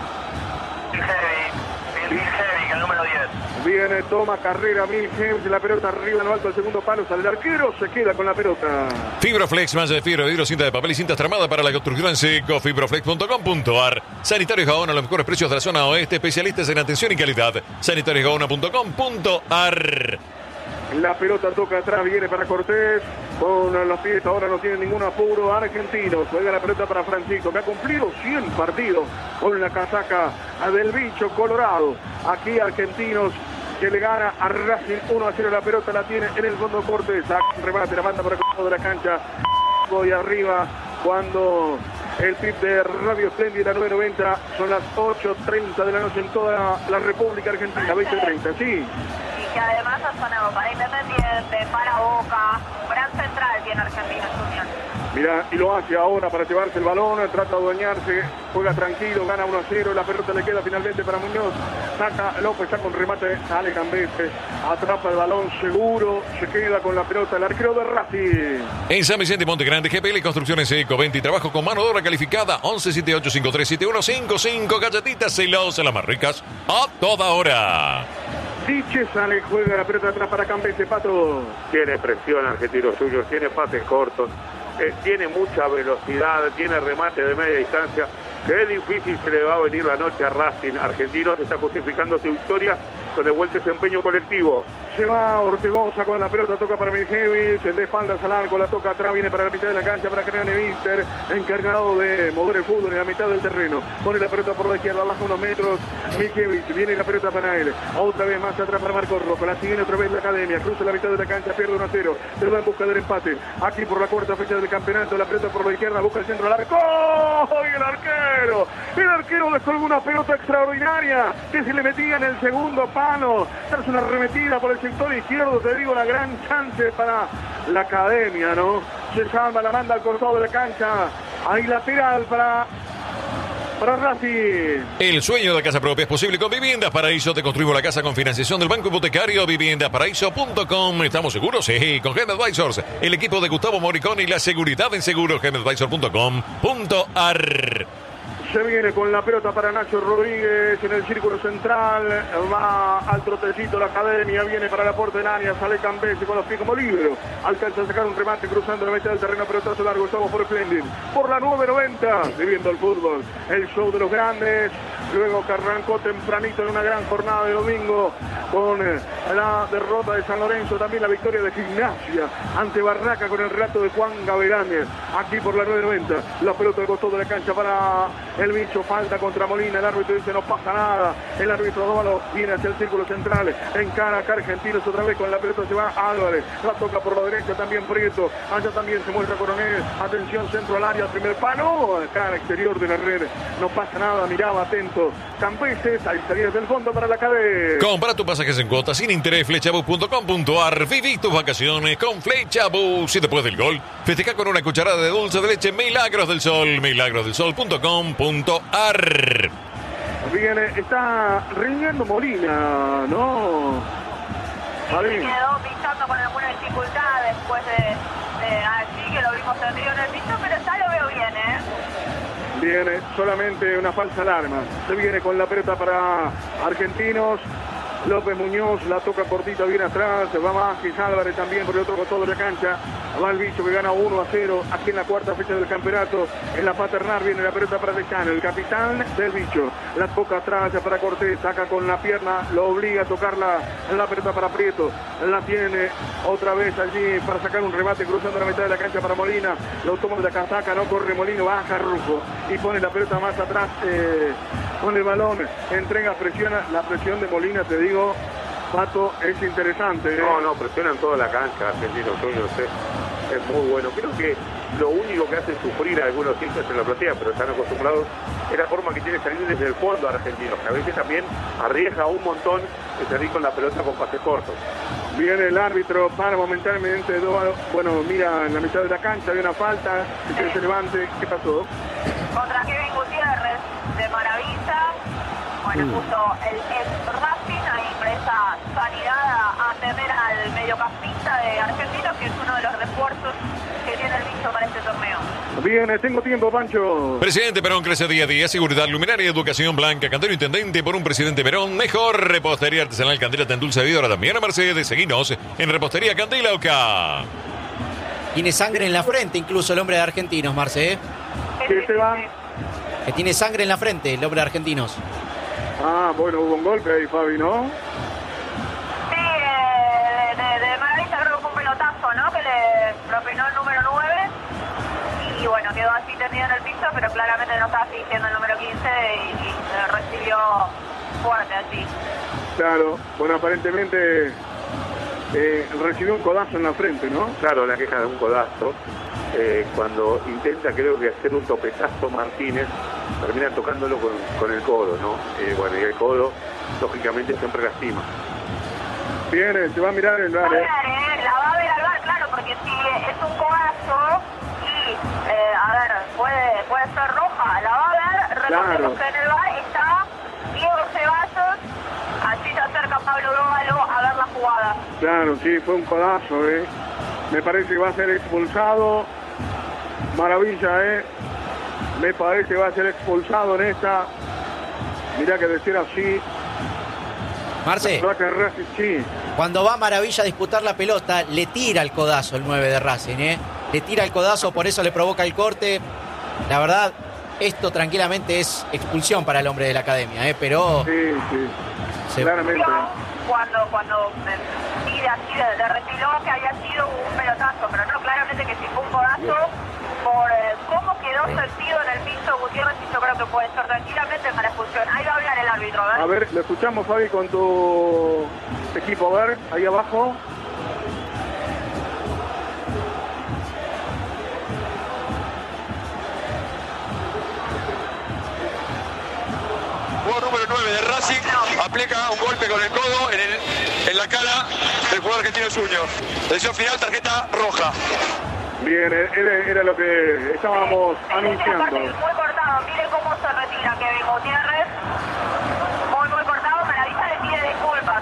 Bill Heavy, Bill Heavy, el número diez. Viene, toma carrera, Bill Heavy, la pelota arriba en lo alto del segundo palo, sale el arquero, se queda con la pelota. Fibroflex, malla de fibra, vidrio, cinta de papel y cintas tramadas para la construcción en seco. Fibroflex punto com punto ar. Sanitario Gaona, los mejores precios de la zona oeste, especialistas en atención y calidad. Sanitario Gaona punto com punto ar. La pelota toca atrás, viene para Cortés, con los pies ahora no tiene ningún apuro. Argentinos, juega la pelota para Francisco, que ha cumplido cien partidos con la casaca del bicho colorado. Aquí Argentinos, que le gana a Racing uno a cero, la pelota la tiene en el fondo Cortés, saca un remate, la manda por el costado de la cancha, voy arriba cuando el pip de Radio Espléndida nueve noventa, son las ocho treinta de la noche en toda la República Argentina, veinte treinta, sí. Que además ha sonado para Independiente, para Boca, gran central tiene Argentinos Juniors. Mira, y lo hace ahora para llevarse el balón, trata de adueñarse, juega tranquilo, gana uno a cero, la pelota le queda finalmente para Muñoz, saca López, saca un remate, sale Cambese, atrapa el balón seguro, se queda con la pelota el arquero de Racing. En San Vicente Monte Grande, G P L Construcciones Eco veinte, trabajo con mano de obra calificada, once setenta y ocho cincuenta y tres setenta y uno cincuenta y cinco, galletitas celosas, las más ricas, a toda hora. Diche sale, juega la pelota atrás para Cambese, Pato. Tiene presión Argentinos Juniors, tiene pases cortos, eh, tiene mucha velocidad, tiene remate de media distancia. Qué difícil se le va a venir la noche a Racing. Argentinos está justificando su victoria con el buen desempeño colectivo. Se va Ortegoza con la pelota, toca para Miljevic, el de espaldas al arco, la toca atrás, viene para la mitad de la cancha para Hernán Winter, encargado de mover el fútbol en la mitad del terreno. Pone la pelota por la izquierda, baja unos metros, Miljevic, viene la pelota para él, otra vez más atrás para Marco Rojo, la siguiente otra vez la Academia, cruza la mitad de la cancha, pierde uno a cero, se va en busca del empate, aquí por la cuarta fecha del campeonato, la pelota por la izquierda, busca el centro al arco, ¡y el arquero! El arquero descolgó una pelota extraordinaria, que se le metía en el segundo palo, tras una arremetida por el sector izquierdo, te digo, la gran chance para la Academia, ¿no? Se salva, la manda al costado de la cancha, ahí lateral para... para Racing. El sueño de casa propia es posible con Viviendas Paraíso. Te construimos la casa con financiación del Banco Hipotecario. Viviendas Paraíso punto com. ¿Estamos seguros? Sí, con Gem Advisors, el equipo de Gustavo Moricón y la seguridad en seguros. Gem Advisors punto com punto ar. Se viene con la pelota para Nacho Rodríguez en el círculo central, va al trotecito la Academia, viene para la portería, sale Cambese con los pies como libero, alcanza a sacar un remate cruzando la mitad del terreno, pelotazo largo, estamos por Splendid, por la nueve noventa, viviendo el fútbol, el show de los grandes, luego que arrancó tempranito en una gran jornada de domingo con la derrota de San Lorenzo, también la victoria de Gimnasia ante Barraca con el relato de Juan Gaverán, aquí por la nueve noventa, la pelota del costado de la cancha para el bicho, falta contra Molina, el árbitro dice no pasa nada, el árbitro Dóvalo viene hacia el círculo central, encara acá Argentinos otra vez con la pelota, se va Álvarez, la toca por la derecha también Prieto, allá también se muestra Coronel, atención centro al área, primer palo, acá al exterior de la red, no pasa nada, miraba atento, Campeses, ahí salida del fondo para la cadena. Compra tus pasajes en cuotas sin interés, flechabus punto com punto ar, viví tus vacaciones con Flechabus, y después del gol, festeja con una cucharada de dulce de leche Milagros del Sol, milagros del sol punto com punto ar. Viene, está riñendo Molina, ¿no? Se quedó pisando con alguna dificultad después de, de allí, que lo vimos tendido en el piso, pero ya lo veo bien, ¿eh? Viene solamente una falsa alarma. Se viene con la pelota para Argentinos. López Muñoz la toca cortita, viene atrás, va Vázquez Álvarez también por el otro costado de la cancha, va el bicho que gana uno a cero aquí en la cuarta fecha del campeonato, en la paternal viene la pelota para Lechano, el capitán del bicho, la toca atrás para Cortés, saca con la pierna, lo obliga a tocarla, la pelota para Prieto, la tiene otra vez allí para sacar un remate cruzando la mitad de la cancha para Molina, lo toma de la casaca, no corre Molina, baja Rufo y pone la pelota más atrás, eh, con el balón, entrega, presiona, la presión de Molina, te digo, Pato, es interesante, ¿eh? No, no, presionan toda la cancha, Argentinos Juniors, ¿eh? Es muy bueno. Creo que lo único que hace sufrir a algunos hinchas en la platea, pero están acostumbrados, es la forma que tiene de salir desde el fondo Argentinos, que a veces también arriesga un montón de salir con la pelota con pases cortos. Viene el árbitro para momentáneamente, bueno, mira, en la mitad de la cancha hay una falta, que se levante, ¿qué pasó? Contra Kevin Gutiérrez, de Maravilla, bueno, Mm. justo el ex Racing, ahí presta sanidad a temer al mediocampista de Argentinos, que es uno de los refuerzos que tiene el bicho para este torneo. Bien, tengo tiempo, Pancho. Presidente Perón crece día a día. Seguridad, luminaria, educación blanca. Cantero intendente por un presidente Perón. Mejor repostería artesanal Candela tan dulce vida. Ahora también a Mercedes. Seguinos en Repostería Candela Oca. Tiene sangre en la frente incluso el hombre de Argentinos, Marce, ¿eh? ¿Qué te va? Que tiene sangre en la frente el hombre de Argentinos. Ah, bueno, hubo un golpe ahí, Fabi, ¿no? Sí, eh, de, de Maravilla creo que fue un pelotazo, ¿no? Que le propinó el número nueve. Y bueno, quedó así tendido en el piso, pero claramente no estaba dirigiendo el número quince y, y se recibió fuerte allí. Claro, bueno, aparentemente eh, recibió un codazo en la frente, ¿no? Claro, la queja de un codazo. Eh, cuando intenta, creo que hacer un topetazo Martínez, termina tocándolo con, con el codo, ¿no? Eh, bueno, y el codo, lógicamente, siempre lastima. Bien, eh, se va a mirar el Va a bar, ver, ¿eh? eh, la va a ver al bar, claro, porque si es un codazo y, eh, a ver, puede, puede ser roja, la va a ver, recordemos Claro. que en el bar está Diego Ceballos, allí se acerca Pablo Dóvalo a ver la jugada. Claro, sí, fue un codazo, ¿eh? Me parece que va a ser expulsado. Maravilla, ¿eh? Me parece que va a ser expulsado en esta. Mirá que decir así. Marce, Va a que Racing, sí. cuando va Maravilla a disputar la pelota, le tira el codazo el nueve de Racing, ¿eh? Le tira el codazo, por eso le provoca el corte. La verdad, esto tranquilamente es expulsión para el hombre de la academia, ¿eh? Pero Sí, sí. se- Claramente. Cuando, cuando me tira así de, de refilón que había sido un pelotazo, pero no, claramente que si fue un codazo, por eh, cómo quedó sentido en el piso Gutiérrez, y yo creo que puede ser tranquilamente para expulsión. Ahí va a hablar el árbitro, a ver. A ver, lo escuchamos, Fabi, con tu equipo. A ver, ahí abajo. Jugador número nueve de Racing aplica un golpe con el codo en, el, en la cara del jugador argentino Junior. Decisión final, tarjeta roja. Bien, era, era lo que estábamos anunciando. Aparte, muy cortado, miren cómo se retira Kevin Gutiérrez. Muy, muy cortado, Maravilla le pide disculpas.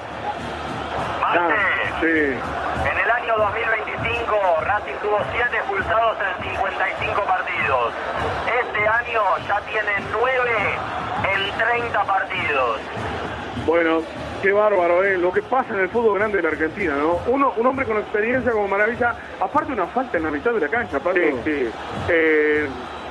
Ah, sí. En el año dos mil veinticinco, Racing tuvo siete expulsados en cincuenta y cinco partidos. Este año ya tiene nueve en treinta partidos. Bueno, qué bárbaro, ¿eh? Lo que pasa en el fútbol grande de la Argentina, ¿no? Uno, un hombre con experiencia como Maravilla, aparte una falta en la mitad de la cancha, Pablo. Sí, sí. Eh,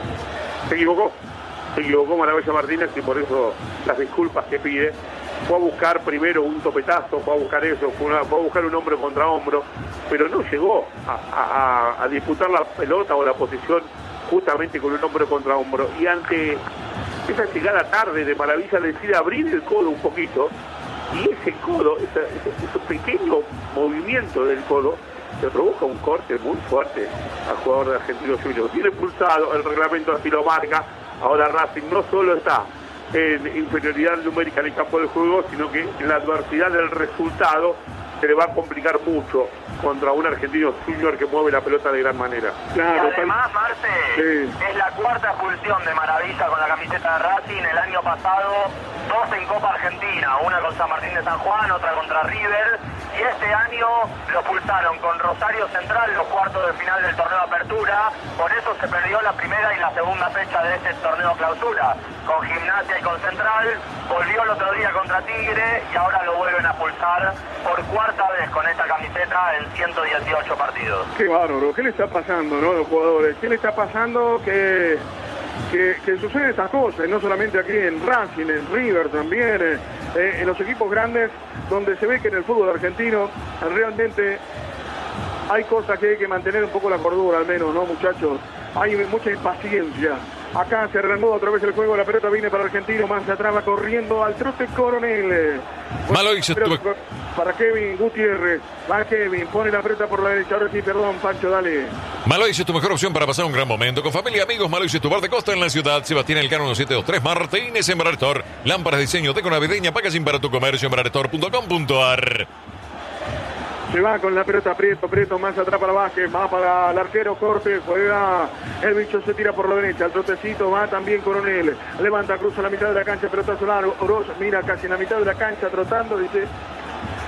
se equivocó. Se equivocó Maravilla Martínez y por eso las disculpas que pide. Fue a buscar primero un topetazo, fue a buscar eso, fue, una, fue a buscar un hombro contra hombro, pero no llegó a, a, a disputar la pelota o la posición justamente con un hombro contra hombro. Y ante esa llegada tarde de Maravilla decide abrir el codo un poquito, y ese codo, ese, ese, ese pequeño movimiento del codo, se provoca un corte muy fuerte al jugador de Argentinos Juniors. Tiene expulsado, el reglamento así lo marca. Ahora Racing no solo está en inferioridad numérica en el campo del juego, sino que en la adversidad del resultado se le va a complicar mucho contra un Argentino Junior que mueve la pelota de gran manera. Claro, Y además, Marce, Sí. es la cuarta expulsión de Maravilla con la camiseta de Racing. El año pasado, dos en Copa Argentina, una con San Martín de San Juan, otra contra River. Y este año lo expulsaron con Rosario Central, los cuartos de final del torneo Apertura. Por eso se perdió la primera y la segunda fecha de este torneo Clausura. Con Gimnasia y con Central, volvió el otro día contra Tigre y ahora lo vuelven a expulsar por cuarta vez con esta camiseta en ciento dieciocho partidos. Qué bárbaro, ¿qué le está pasando, no, a los jugadores? ¿Qué le está pasando que, que, que suceden estas cosas? No solamente aquí en Racing, en River también, eh, eh, en los equipos grandes, donde se ve que en el fútbol argentino realmente hay cosas que hay que mantener un poco la cordura, al menos, ¿no, muchachos? Hay mucha impaciencia. Acá se reanuda otra vez el juego, la pelota viene para Argentino, más atrás va corriendo al trote Coronel. Malo hizo Pero tu- para Kevin Gutiérrez, va Kevin, pone la pelota por la derecha, ahora sí, perdón, Pancho, dale. Malois es tu mejor opción para pasar un gran momento. Con familia y amigos, Malois es tu bar de costa en la ciudad. Sebastián Elcano uno siete dos tres Martínez en Embraer. Lámparas de diseño deco navideña, packaging para tu comercio, embraer punto com punto ar. Se va con la pelota Prieto, Prieto más atrás para Vázquez, va para el arquero Corte, juega, el bicho se tira por la derecha, el trotecito va también Coronel, levanta, cruza la mitad de la cancha, pelota solar, Oroz mira casi en la mitad de la cancha trotando, dice,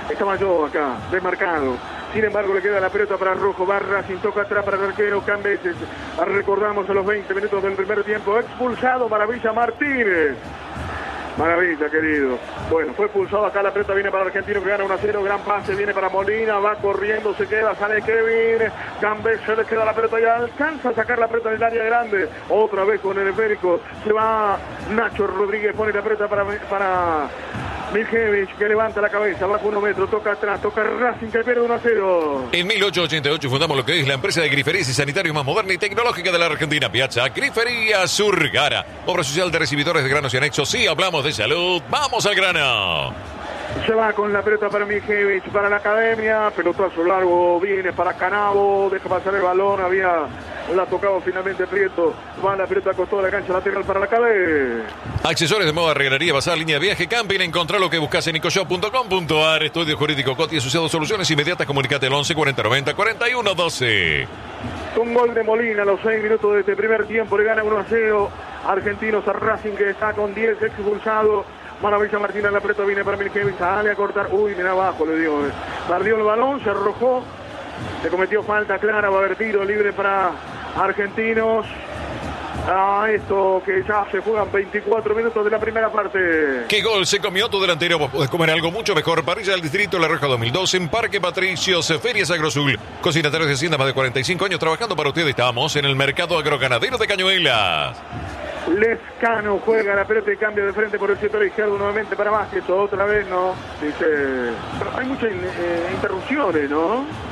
Estaba yo acá, desmarcado. Sin embargo, le queda la pelota para Rojo. Va Racing, toca atrás para el arquero Cambeses. Recordamos a los veinte minutos del primer tiempo. Expulsado Maravilla Martínez. Maravilla, querido. Bueno, fue expulsado acá, la pelota viene para el Argentino que gana uno a cero, gran pase, viene para Molina, va corriendo, se queda, sale Kevin, Gambés, se le queda la pelota y alcanza a sacar la pelota del área grande, otra vez con el esférico, se va Nacho Rodríguez, pone la pelota para, para Miljevich, que levanta la cabeza, va por uno metro, toca atrás, toca Racing, que pierde uno a cero. En mil ochocientos ochenta y ocho fundamos lo que es la empresa de griferías y sanitarios más moderna y tecnológica de la Argentina, Piazza Grifería Surgara, obra social de recibidores de granos y anexos. Sí, hablamos de salud, vamos al grano. Se va con la pelota para Miljevich, para la academia, pelotazo largo, viene para Canavo, deja pasar el balón, había la tocado finalmente Prieto, va la pelota con toda la cancha lateral para la academia. Accesorios de moda, regalería, bazar, línea de viaje, camping, encontrá lo que buscas en nicoshop punto com punto a r, estudio jurídico Coti asociado, soluciones inmediatas, comunicate al once cuarenta noventa cuarenta y uno doce. Un gol de Molina a los seis minutos de este primer tiempo, le gana uno a cero, Argentinos a Racing que está con diez expulsado. Maravilla Martínez, la pelota viene para Miljevich, sale a cortar, uy, mira abajo, le digo, eh. perdió el balón, se arrojó, se cometió falta clara, va a haber tiro libre para Argentinos. A esto que ya se juegan veinticuatro minutos de la primera parte. ¿Qué gol se comió tu delantero? Vos podés comer algo mucho mejor. Parrilla del Distrito La Roja dos mil dos en Parque Patricios, Ferias Agrosul. Cocinatarios de Hacienda, más de cuarenta y cinco años trabajando para ustedes. Estamos en el mercado agroganadero de Cañuelas. Lescano juega la pelota y cambia de frente por el sector izquierdo nuevamente para Vázquez. Otra vez no. Dice, pero hay muchas eh, interrupciones, ¿no?